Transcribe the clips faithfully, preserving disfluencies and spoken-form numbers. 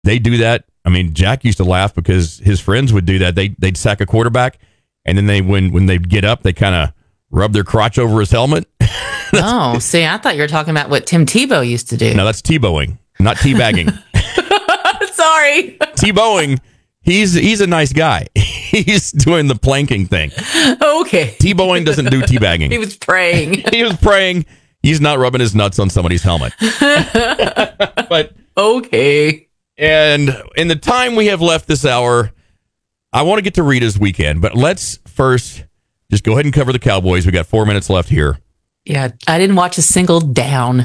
they do that. I mean, Jack used to laugh because his friends would do that. They they'd sack a quarterback, and then they when when they'd get up, they kind of rub their crotch over his helmet. Oh, see, I thought you were talking about what Tim Tebow used to do. No, that's Tebowing, not teabagging. Sorry, Tebowing. He's he's a nice guy. He's doing the planking thing. Okay. Tebowing doesn't do teabagging. He was praying. He was praying. He's not rubbing his nuts on somebody's helmet. But okay. And in the time we have left this hour, I want to get to Rita's weekend, but let's first just go ahead and cover the Cowboys. We got four minutes left here. Yeah, I didn't watch a single down.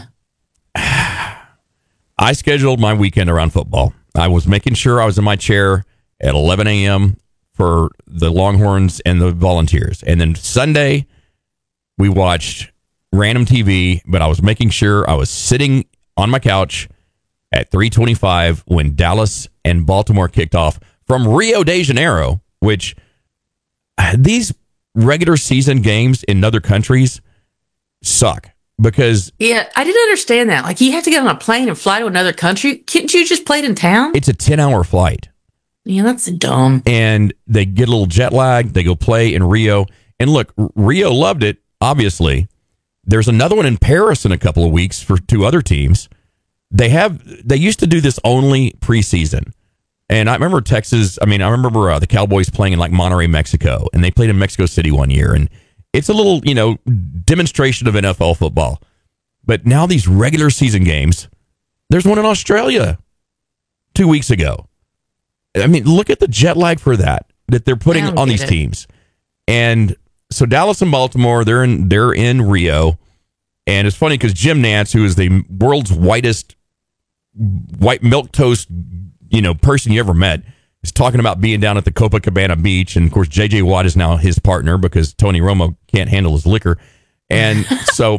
I scheduled my weekend around football. I was making sure I was in my chair at eleven a.m. for the Longhorns and the Volunteers. And then Sunday, we watched random T V, but I was making sure I was sitting on my couch at three twenty-five when Dallas and Baltimore kicked off from Rio de Janeiro, which uh, these regular season games in other countries suck because... Yeah, I didn't understand that. Like, you have to get on a plane and fly to another country? Can't you just play it in town? It's a ten-hour flight. Yeah, that's dumb. And they get a little jet lag. They go play in Rio. And look, Rio loved it, obviously. There's another one in Paris in a couple of weeks for two other teams. They have. They used to do this only preseason. And I remember Texas, I mean, I remember uh, the Cowboys playing in like Monterrey, Mexico. And they played in Mexico City one year. And it's a little, you know, demonstration of N F L football. But now these regular season games, there's one in Australia two weeks ago. I mean, look at the jet lag for that, that they're putting on these it. teams. And so Dallas and Baltimore, they're in they're in Rio. And it's funny because Jim Nantz, who is the world's whitest white milk toast, you know, person you ever met, is talking about being down at the Copacabana beach. And of course, J J Watt is now his partner because Tony Romo can't handle his liquor. And so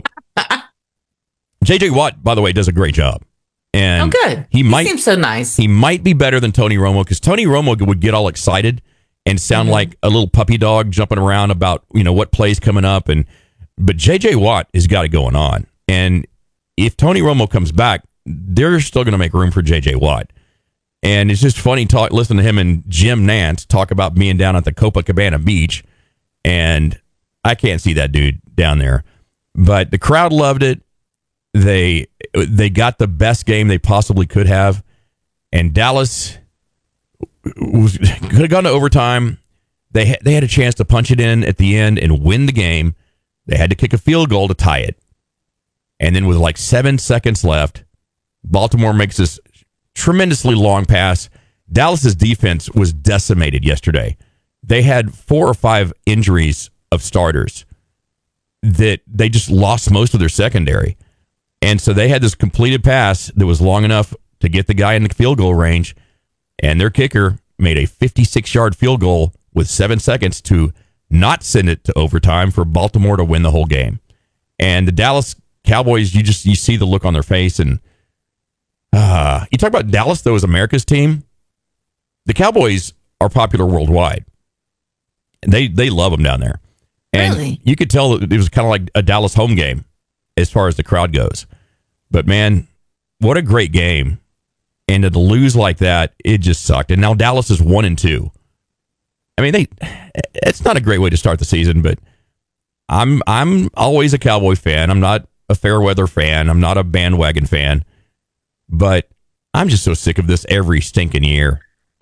J J Watt, by the way, does a great job. And oh, good. He, might, he seems so nice. He might be better than Tony Romo because Tony Romo would get all excited and sound mm-hmm. like a little puppy dog jumping around about, you know, what play's coming up. And but J J Watt has got it going on. And if Tony Romo comes back, they're still going to make room for J J Watt. And it's just funny talk. Listen to him and Jim Nantz talk about being down at the Copacabana beach. And I can't see that dude down there. But the crowd loved it. They they got the best game they possibly could have. And Dallas was, could have gone to overtime. They, ha- they had a chance to punch it in at the end and win the game. They had to kick a field goal to tie it. And then with like seven seconds left, Baltimore makes this tremendously long pass. Dallas's defense was decimated yesterday. They had four or five injuries of starters that they just lost most of their secondary. And so they had this completed pass that was long enough to get the guy in the field goal range. And their kicker made a fifty-six-yard field goal with seven seconds to not send it to overtime for Baltimore to win the whole game. And the Dallas Cowboys, you just you see the look on their face. And uh, you talk about Dallas, though, as America's team. The Cowboys are popular worldwide. They they love them down there. And really? You could tell it was kind of like a Dallas home game as far as the crowd goes. But, man, what a great game. And to lose like that, it just sucked. And now Dallas is one and two. I mean, they it's not a great way to start the season, but I'm I'm always a Cowboy fan. I'm not a fair weather fan. I'm not a bandwagon fan. But I'm just so sick of this every stinking year.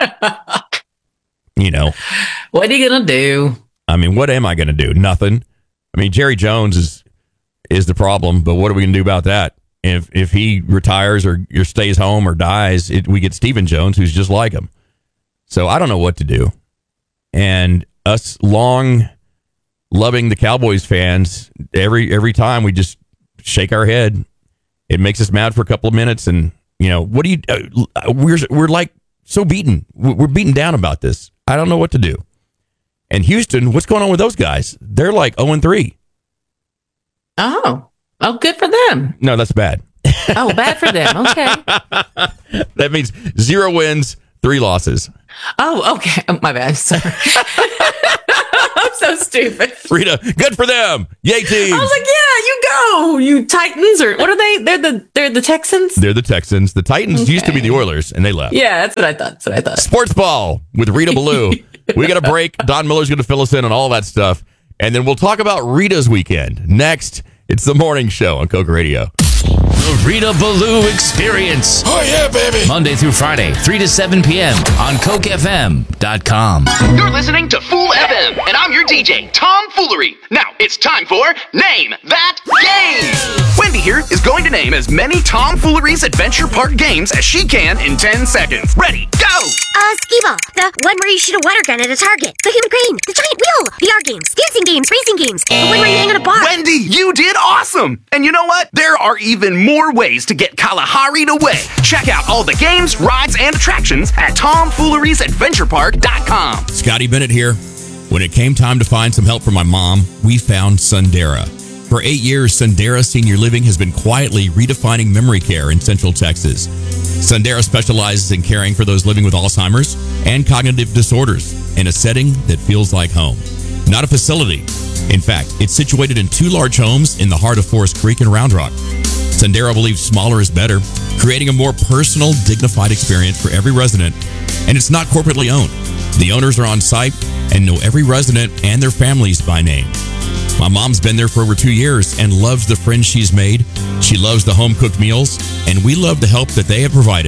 You know. What are you going to do? I mean, what am I going to do? Nothing. I mean, Jerry Jones is is the problem, but what are we going to do about that? If if he retires or, or stays home or dies, it, we get Stephen Jones, who's just like him. So I don't know what to do. And us long loving the Cowboys fans, every every time we just shake our head. It makes us mad for a couple of minutes. And, you know, what do you, uh, we're, we're like so beaten. We're beaten down about this. I don't know what to do. And Houston, what's going on with those guys? They're like oh and three. Oh, oh, good for them. No, that's bad. Oh, bad for them. Okay. That means zero wins, three losses. Oh, okay. Oh, my bad. Sorry. I'm so stupid. Rita, good for them. Yay, team. I was like, yeah, you go, you Titans, or what are they? They're the they're the Texans. They're the Texans. The Titans Okay. used to be the Oilers, and they left. Yeah, that's what I thought. That's what I thought. Sports Ball with Rita Ballou. We got a break. Don Miller's going to fill us in on all that stuff. And then we'll talk about Rita's weekend. Next, it's the morning show on Coke Radio. The Rita Ballou Experience. Oh, yeah, baby. Monday through Friday, three to seven p.m. on coke f m dot com. You're listening to Fool F M, and I'm your D J, Tom Foolery. Now, it's time for Name That Game. Wendy here is going to name as many Tom Foolery's Adventure Park games as she can in ten seconds. Ready, go! Uh, skee-ball. The one where you shoot a water gun at a target. The human crane. The giant wheel. V R games. Dancing games. Racing games. The one where you hang on a bar. Wendy, you did awesome! And you know what? There are even more ways to get Kalahari'd away. Check out all the games, rides, and attractions at tom fooleries adventure park dot com. Scotty Bennett here. When it came time to find some help for my mom, we found Sundera. For eight years, Sundera Senior Living has been quietly redefining memory care in Central Texas. Sundera specializes in caring for those living with Alzheimer's and cognitive disorders in a setting that feels like home. Not a facility. In fact, it's situated in two large homes in the heart of Forest Creek and Round Rock. Sundera believes smaller is better, creating a more personal, dignified experience for every resident, and it's not corporately owned. The owners are on site and know every resident and their families by name. My mom's been there for over two years and loves the friends she's made. She loves the home-cooked meals, and we love the help that they have provided.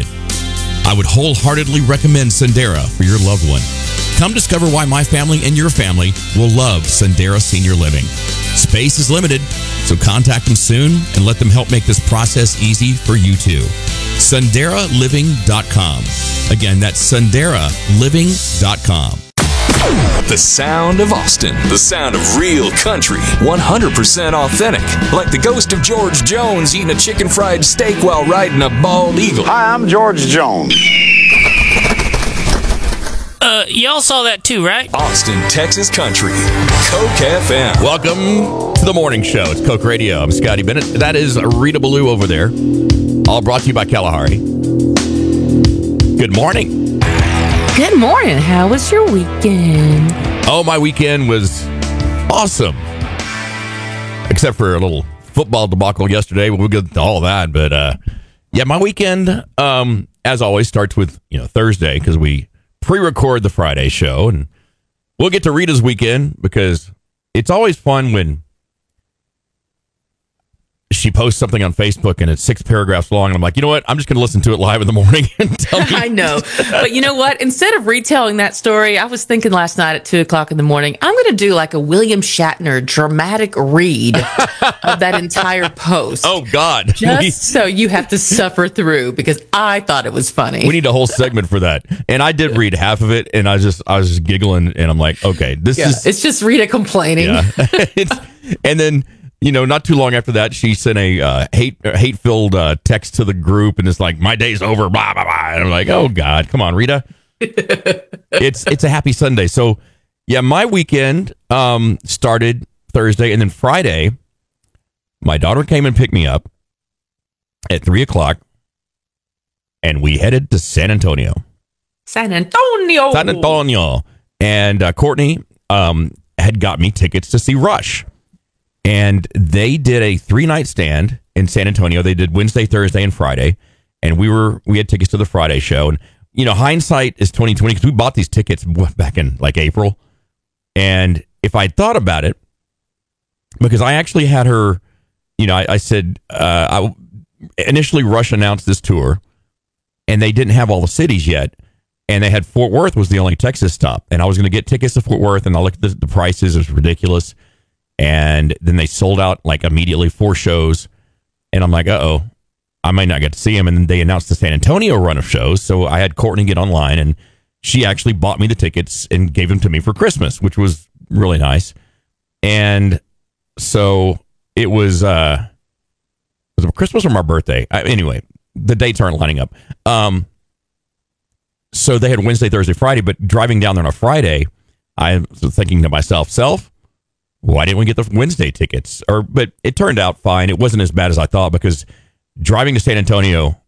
I would wholeheartedly recommend Sundera for your loved one. Come discover why my family and your family will love Sundera Senior Living. Space is limited, so contact them soon and let them help make this process easy for you too. Sundera Living dot com. Again, that's Sundera Living dot com. The sound of Austin. The sound of real country. one hundred percent authentic. Like the ghost of George Jones eating a chicken fried steak while riding a bald eagle. Hi, I'm George Jones. Uh, y'all saw that too, right? Austin, Texas country. Coke F M. Welcome to the morning show. It's Coke Radio. I'm Scotty Bennett. That is Rita Ballou over there. All brought to you by Kalahari. Good morning. Good morning. How was your weekend? Oh, my weekend was awesome. Except for a little football debacle yesterday. We'll get to all that. But, uh, yeah, my weekend, um, as always, starts with, you know, Thursday because we pre-record the Friday show. And we'll get to Rita's weekend because it's always fun when she posts something on Facebook and it's six paragraphs long. And I'm like, you know what? I'm just going to listen to it live in the morning and tell me. I know. But you know what? Instead of retelling that story, I was thinking last night at two o'clock in the morning, I'm going to do like a William Shatner dramatic read of that entire post. Oh, God. Just we, so you have to suffer through because I thought it was funny. we need a whole segment for that. And I did read half of it and I just, I was just giggling and I'm like, okay, this Yeah, is. it's just Rita complaining. Yeah. it's, and then, you know, not too long after that, she sent a uh, hate hate filled uh, text to the group, and it's like, "My day's over." Blah blah blah. And I'm like, "Oh God, come on, Rita." it's it's a happy Sunday. So yeah, my weekend um, started Thursday, and then Friday, my daughter came and picked me up at three o'clock, and we headed to San Antonio. San Antonio. San Antonio, and uh, Courtney um, had got me tickets to see Rush. And they did a three-night stand in San Antonio. They did Wednesday, Thursday, and Friday. And we were we had tickets to the Friday show. And, you know, hindsight is twenty twenty because we bought these tickets back in, like, April. And if I thought about it, because I actually had her, you know, I, I said, uh, I, initially Rush announced this tour, and they didn't have all the cities yet. And they had Fort Worth was the only Texas stop. And I was going to get tickets to Fort Worth, and I looked at the, the prices. It was ridiculous. And then they sold out like immediately four shows. And I'm like, uh-oh, I might not get to see them. And then they announced the San Antonio run of shows. So I had Courtney get online and she actually bought me the tickets and gave them to me for Christmas, which was really nice. And so it was, uh, was it Christmas or my birthday? I, anyway, the dates aren't lining up. Um, so they had Wednesday, Thursday, Friday, but driving down there on a Friday, I was thinking to myself, self, why didn't we get the Wednesday tickets? Or, but it turned out fine. It wasn't as bad as I thought because driving to San Antonio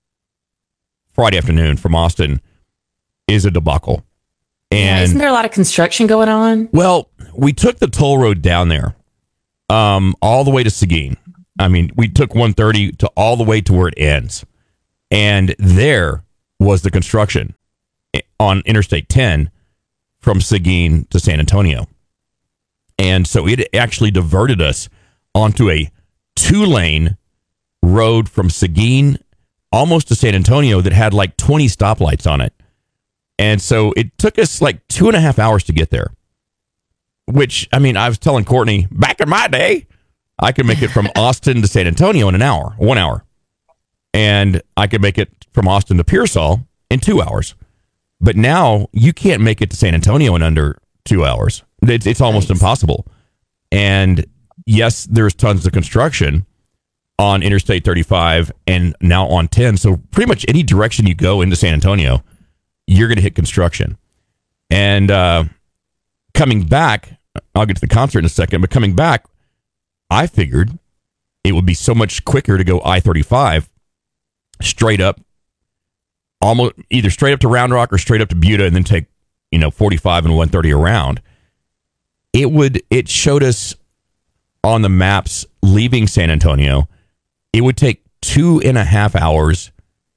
Friday afternoon from Austin is a debacle. And Yeah, isn't there a lot of construction going on? well, we took the toll road down there, um, all the way to Seguin, I mean, we took one thirty to all the way to where it ends. And there was the construction on Interstate ten from Seguin to San Antonio. And so it actually diverted us onto a two-lane road from Seguin almost to San Antonio that had like twenty stoplights on it. And so it took us like two and a half hours to get there. Which, I mean, I was telling Courtney, back in my day, I could make it from Austin to San Antonio in an hour, one hour. And I could make it from Austin to Pearsall in two hours. But now you can't make it to San Antonio in under two hours. It's, it's almost nice. Impossible. And yes, there's tons of construction on Interstate thirty-five and now on ten. So pretty much any direction you go into San Antonio, you're going to hit construction. And uh, coming back, I'll get to the concert in a second, but coming back, I figured it would be so much quicker to go I thirty-five straight up, almost either straight up to Round Rock or straight up to Buda and then take, you know, forty-five and one thirty around. It would, it showed us on the maps leaving San Antonio, it would take two and a half hours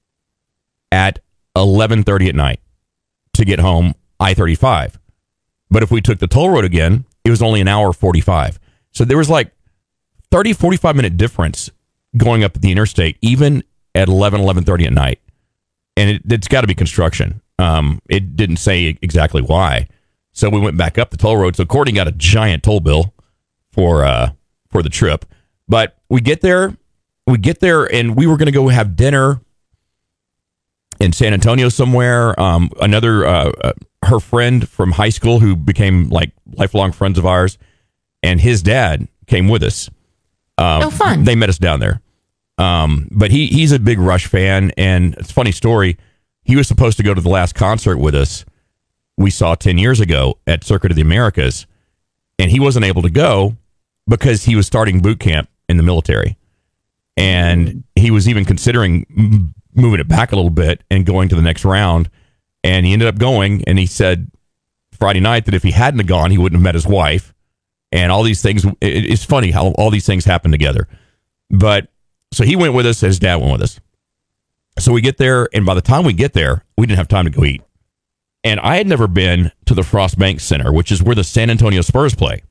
at eleven thirty at night to get home I thirty-five. But if we took the toll road again, it was only an hour forty-five. So there was like thirty, forty-five minute difference going up the interstate, even at eleven, eleven thirty at night. And it, it's got to be construction. Um, it didn't say exactly why. So we went back up the toll road. So Courtney got a giant toll bill for uh, for the trip. But we get there, we get there, and we were going to go have dinner in San Antonio somewhere. Um, another, uh, uh, her friend from high school who became like lifelong friends of ours, and his dad came with us. Um, oh, fun. They met us down there. Um, but he he's a big Rush fan, and it's a funny story. He was supposed to go to the last concert with us we saw ten years ago at Circuit of the Americas, and he wasn't able to go because he was starting boot camp in the military. And he was even considering m- moving it back a little bit and going to the next round. And he ended up going, and he said Friday night that if he hadn't have gone, he wouldn't have met his wife. And all these things, it, it's funny how all these things happen together. But so he went with us, his dad went with us. So we get there, and by the time we get there, we didn't have time to go eat. And I had never been to the Frost Bank Center, which is where the San Antonio Spurs play.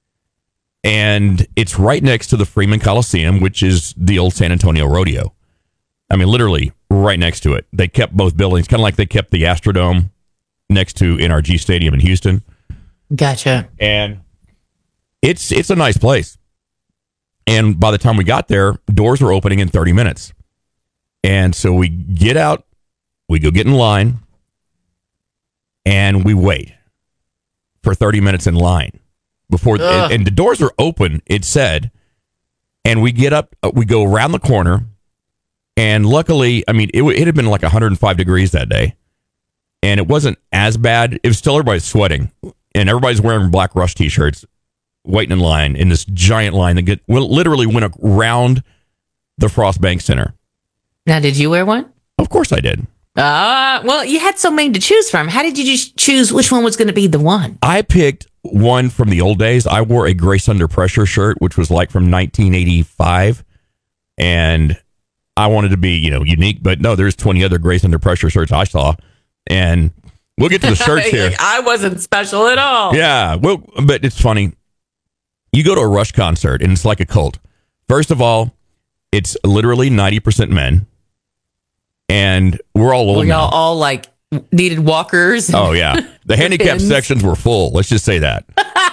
And it's right next to the Freeman Coliseum, which is the old San Antonio Rodeo. I mean, literally right next to it. They kept both buildings, kind of like they kept the Astrodome next to N R G Stadium in Houston. Gotcha. And it's it's a nice place. And by the time we got there, doors were opening in thirty minutes. And so we get out, we go get in line, and we wait for thirty minutes in line before, and, and the doors are open, it said, and we get up, we go around the corner, and luckily, I mean, it, it had been like one hundred five degrees that day, and it wasn't as bad. It was still everybody's sweating, and everybody's wearing black Rush t-shirts, waiting in line in this giant line that get, well, literally went around the Frost Bank Center. Now, did you wear one? Of course I did. Ah, uh, well, you had so many to choose from. How did you just choose which one was going to be the one? I picked one from the old days. I wore a Grace Under Pressure shirt, which was like from nineteen eighty-five. And I wanted to be, you know, unique. But no, there's twenty other Grace Under Pressure shirts I saw. And we'll get to the shirts here. I wasn't special at all. Yeah. Well, but it's funny. You go to a Rush concert, and it's like a cult. First of all, it's literally ninety percent men. And we're all old well, now. Y'all all like needed walkers. Oh, yeah. The handicap sections were full. Let's just say that.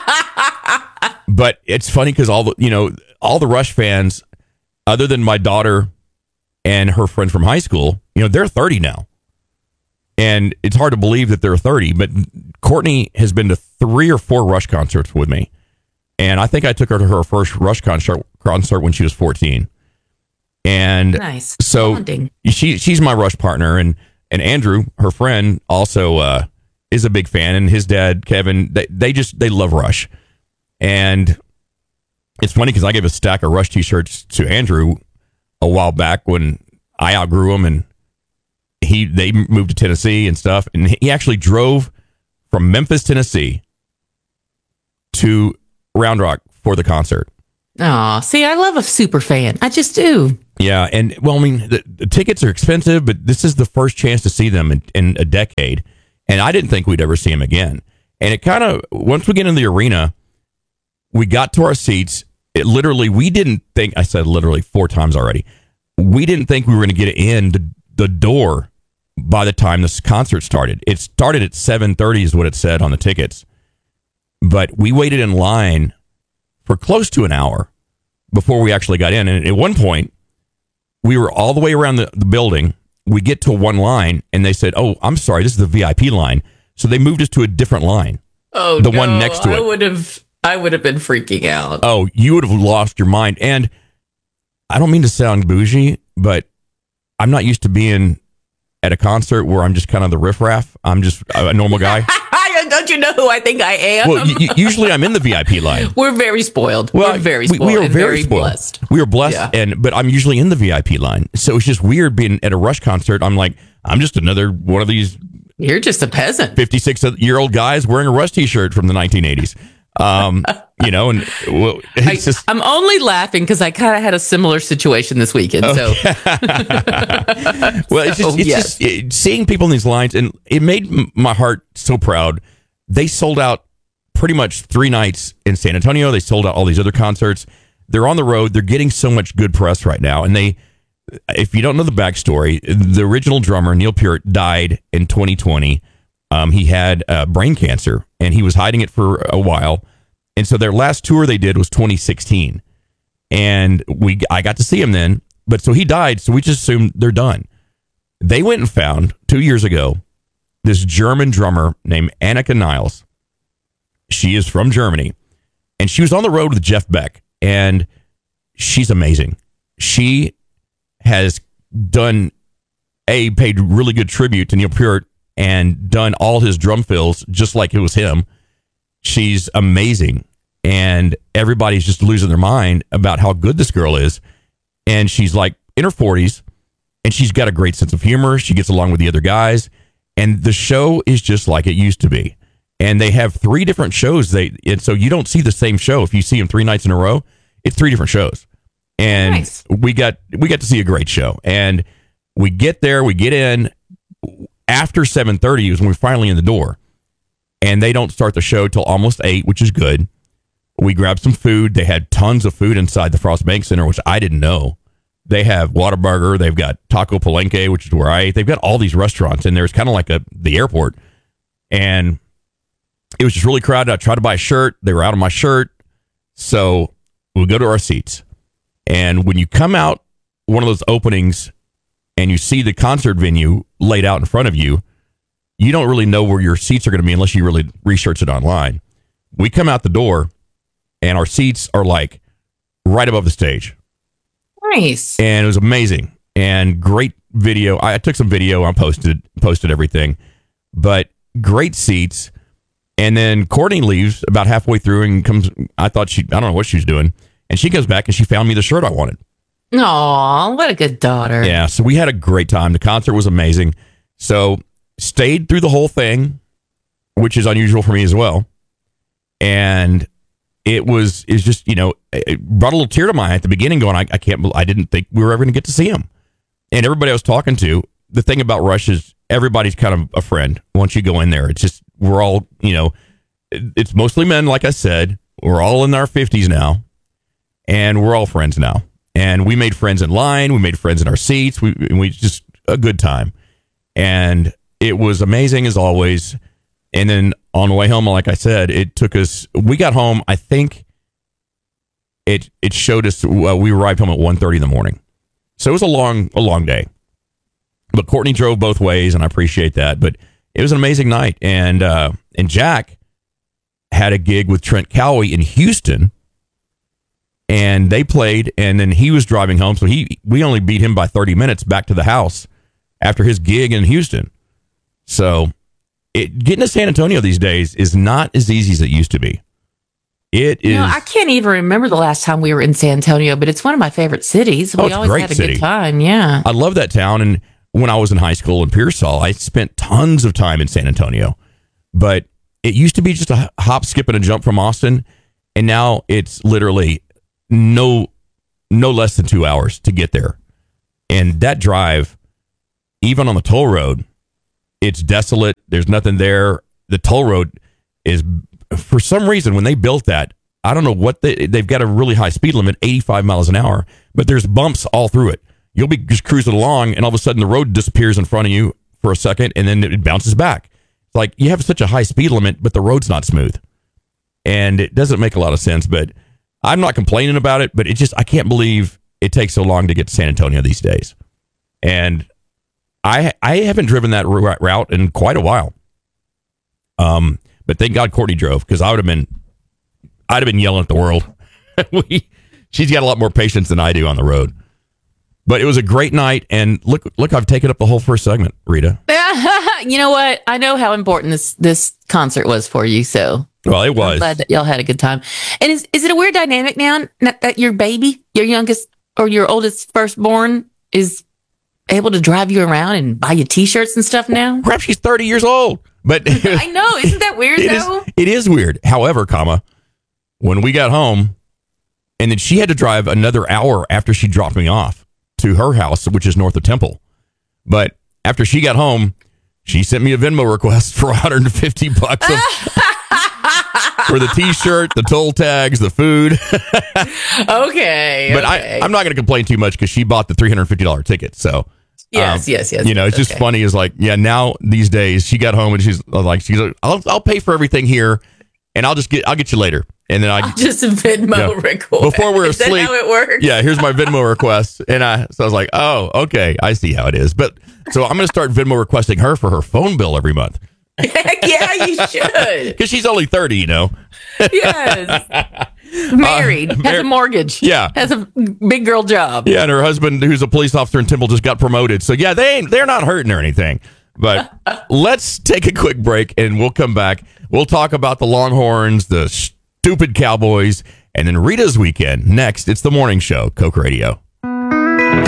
But it's funny because all the, you know, all the Rush fans, other than my daughter and her friend from high school, you know, they're thirty now. And it's hard to believe that they're thirty. But Courtney has been to three or four Rush concerts with me. And I think I took her to her first Rush concert, concert when she was fourteen. And nice. So Bonding. she she's my Rush partner, and and Andrew, her friend, also uh, is a big fan, and his dad Kevin, they they just they love Rush. And it's funny because I gave a stack of Rush t-shirts to Andrew a while back when I outgrew them, and he they moved to Tennessee and stuff, and he actually drove from Memphis, Tennessee, to Round Rock for the concert. Aw, see, I love a super fan. I just do. Yeah, and well, I mean, the, the tickets are expensive, but this is the first chance to see them in, in a decade, and I didn't think we'd ever see them again. And it kind of, once we get in the arena, we got to our seats. It literally, we didn't think, I said literally four times already, we didn't think we were going to get in the, the door by the time this concert started. It started at seven thirty is what it said on the tickets, but we waited in line for close to an hour before we actually got in. And at one point, we were all the way around the, the building. We get to one line, and they said, "Oh, I'm sorry, this is the V I P line." So they moved us to a different line. Oh, the no, one next to it. I would have, I would have been freaking out. Oh, you would have lost your mind. And I don't mean to sound bougie, but I'm not used to being at a concert where I'm just kind of the riffraff. I'm just a normal guy. Don't you know who I think I am? Well, y- usually I'm in the V I P line. We're very spoiled. Well, We're very we, spoiled. we are and very, very spoiled. blessed. We are blessed, Yeah. and but I'm usually in the V I P line, so it's just weird being at a Rush concert. I'm like, I'm just another one of these You're just a peasant. fifty-six year old guys wearing a Rush t-shirt from the nineteen eighties. Um, you know, and well, it's I, just. I'm only laughing because I kind of had a similar situation this weekend. So, Well, it's just, So, it's yes. just it, seeing people in these lines, and it made m- my heart so proud. They sold out pretty much three nights in San Antonio. They sold out all these other concerts. They're on the road. They're getting so much good press right now. And they, if you don't know the backstory, the original drummer, Neil Peart, died in twenty twenty. Um, he had uh, brain cancer, and he was hiding it for a while. And so their last tour they did was twenty sixteen. And we, I got to see him then. But so he died, so we just assumed they're done. They went and found, two years ago, this German drummer named Annika Niles. She is from Germany. And she was on the road with Jeff Beck. And she's amazing. She has done, A, paid really good tribute to Neil Peart and done all his drum fills just like it was him. She's amazing. And everybody's just losing their mind about how good this girl is. And she's like in her forties, and she's got a great sense of humor. She gets along with the other guys. And the show is just like it used to be. And they have three different shows. They and so you don't see the same show. If you see them three nights in a row, it's three different shows. And Nice. we got we got to see a great show. And we get there, we get in after seven thirty is when we're finally in the door. And they don't start the show till almost eight, which is good. We grabbed some food. They had tons of food inside the Frost Bank Center, which I didn't know. They have Whataburger. They've got Taco Palenque, which is where I ate. They've got all these restaurants, and there's kind of like a the airport. And it was just really crowded. I tried to buy a shirt. They were out of my shirt. So we go to our seats. And when you come out one of those openings and you see the concert venue laid out in front of you, you don't really know where your seats are going to be unless you really research it online. We come out the door, and our seats are like right above the stage. Nice. And it was amazing and great video. I took some video. I posted posted everything, but great seats. And then Courtney leaves about halfway through and comes. I thought she, I don't know what she was doing. And she comes back and she found me the shirt I wanted. Aw, what a good daughter. Yeah. So we had a great time. The concert was amazing. So stayed through the whole thing, which is unusual for me as well. And it was, it was just, you know, it brought a little tear to my eye at the beginning going, I, I can't, bel- I didn't think we were ever going to get to see him. And everybody I was talking to, the thing about Rush is everybody's kind of a friend once you go in there. It's just, we're all, you know, it- it's mostly men, like I said. We're all in our fifties now, and we're all friends now. And we made friends in line. We made friends in our seats. We, we just, a good time. And it was amazing as always. And then on the way home, like I said, it took us, we got home, I think it it showed us, uh, we arrived home at one thirty in the morning. So it was a long, a long day. But Courtney drove both ways, and I appreciate that. But it was an amazing night. And uh, and Jack had a gig with Trent Cowie in Houston, and they played, and then he was driving home. So he we only beat him by thirty minutes back to the house after his gig in Houston. So it, getting to San Antonio these days is not as easy as it used to be. It is. You know, I can't even remember the last time we were in San Antonio, but it's one of my favorite cities. Oh, We it's a always great had a city. good time. Yeah. I love that town. And when I was in high school in Pearsall, I spent tons of time in San Antonio. But it used to be just a hop, skip, and a jump from Austin. And now it's literally no no less than two hours to get there. And that drive, even on the toll road, it's desolate. There's nothing there. The toll road is, for some reason, when they built that, I don't know what they, they've got a really high speed limit, eighty-five miles an hour, but there's bumps all through it. You'll be just cruising along, and all of a sudden the road disappears in front of you for a second, and then it bounces back. It's like you have such a high speed limit, but the road's not smooth. And it doesn't make a lot of sense, but I'm not complaining about it, but it just, I can't believe it takes so long to get to San Antonio these days. And I I haven't driven that route in quite a while. Um, but thank God Courtney drove, because I would have been, I'd have been yelling at the world. we, she's got a lot more patience than I do on the road. But it was a great night, and look, look, I've taken up the whole first segment, Rita. You know what? I know how important this this concert was for you, so. Well, it was. I'm glad that y'all had a good time. And is is it a weird dynamic now that, that your baby, your youngest or your oldest firstborn, is able to drive you around and buy you T-shirts and stuff now? Perhaps she's thirty years old. But I know. Isn't that weird, it though? Is, it is weird. However, comma, when we got home, and then she had to drive another hour after she dropped me off to her house, which is north of Temple. But after she got home, she sent me a Venmo request for one hundred fifty bucks of, for the T-shirt, the toll tags, the food. okay. But okay. I, I'm not going to complain too much, because she bought the three hundred fifty dollars ticket. So yes, um, yes, yes. You know, it's okay. just funny. Is like, yeah, now these days she got home and she's like, she's like, I'll I'll pay for everything here, and I'll just get I'll get you later. And then I I'll just a Venmo you know, request. Before we're Is that asleep. how it works? Yeah, here's my Venmo request. And I so I was like, oh, okay, I see how it is. But so I'm going to start Venmo requesting her for her phone bill every month. Heck yeah, you should. Because she's only thirty, you know. Yes. Married, Uh, has mar- a mortgage. Yeah. Has a big girl job. Yeah, and her husband, who's a police officer in Temple, just got promoted. So yeah, they ain't they're not hurting or anything. But let's take a quick break, and we'll come back. We'll talk about the Longhorns, the stupid Cowboys, and then Rita's weekend. Next, it's the morning show, Coke Radio.